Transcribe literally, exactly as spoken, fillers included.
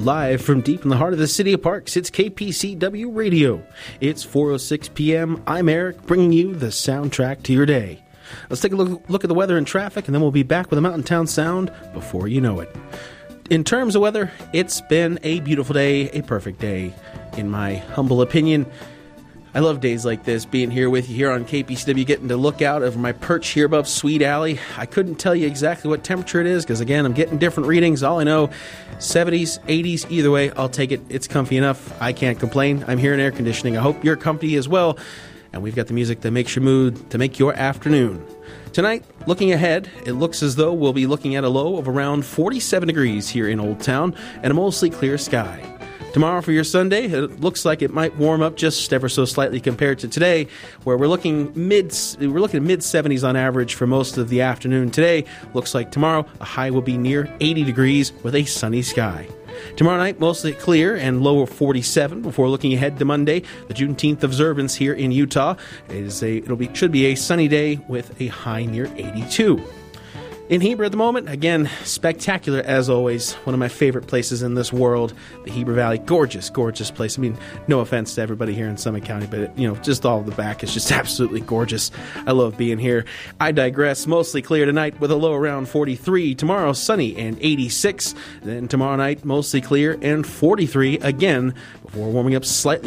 live from deep in the heart of the City of Parks. It's K P C W Radio. It's four oh six p.m. I'm Eric, bringing you the soundtrack to your day. Let's take a look, look at the weather and traffic, and then we'll be back with a Mountain Town sound before you know it. In terms of weather, it's been a beautiful day, a perfect day, in my humble opinion. I love days like this, being here with you here on K P C W, getting to look out over my perch here above Sweet Alley. I couldn't tell you exactly what temperature it is, because again, I'm getting different readings. All I know, seventies, eighties, either way, I'll take it. It's comfy enough. I can't complain. I'm here in air conditioning. I hope you're comfy as well. And we've got the music that makes your mood, to make your afternoon. Tonight, looking ahead, it looks as though we'll be looking at a low of around forty-seven degrees here in Old Town and a mostly clear sky. Tomorrow for your Sunday, it looks like it might warm up just ever so slightly compared to today, where we're looking mid we're looking at mid seventies on average for most of the afternoon. Today, looks like tomorrow a high will be near eighty degrees with a sunny sky. Tomorrow night, mostly clear and low of forty-seven. Before looking ahead to Monday, the Juneteenth observance here in Utah, is a it'll be should be a sunny day with a high near eighty-two. In Heber at the moment, again, spectacular as always. One of my favorite places in this world, the Heber Valley. Gorgeous, gorgeous place. I mean, no offense to everybody here in Summit County, but, it, you know, just all the back is just absolutely gorgeous. I love being here. I digress. Mostly clear tonight with a low around forty-three. Tomorrow, sunny and eighty-six. Then tomorrow night, mostly clear and forty-three again, before warming up slightly